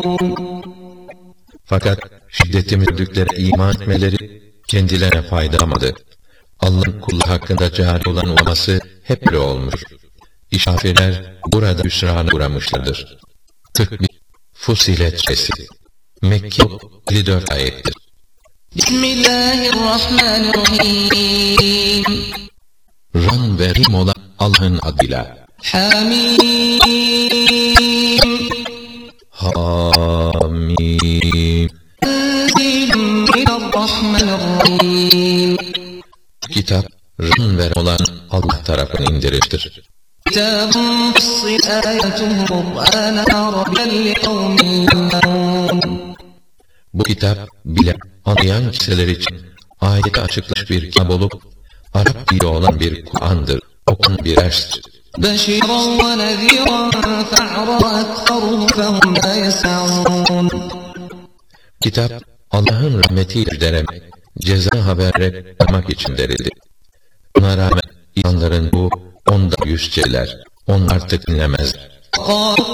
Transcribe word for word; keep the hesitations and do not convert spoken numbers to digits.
Fakat şiddetimi gördükleri iman etmeleri kendilerine faydalamadı. Allah'ın kulu hakkında cari olan olması hep böyle olmuş. İşafirler burada hüsrana uğramışlardır. kırk bir Fussilet Suresi Mekke elli dört ayettir. Bismillahirrahmanirrahim. Ran ve Rim olan Allah'ın adıyla. Hamim. Hamim. Tenzilun minarrahmanirrahim. Kitap Ran ve Rim olan Allah tarafından indirilmiştir. Kitabun fussil ayatuhu Kur'anen Arabiyyen liqavmin ya'lamun. Bu kitap bile anlayan kişiler için ayeti açıklamış bir kitap olup Arap dili olan bir Kur'an'dır, okunan bir derstir. بشيرا ونذيرا فأعرض أكثرهم فهم لا يسمعون. Kitap Allah'ın rahmetiyle müjdelemek, ceza haber yapmak için verildi. Buna rağmen insanların bu ondan yüz çevirirler, onlar artık dinlemezler.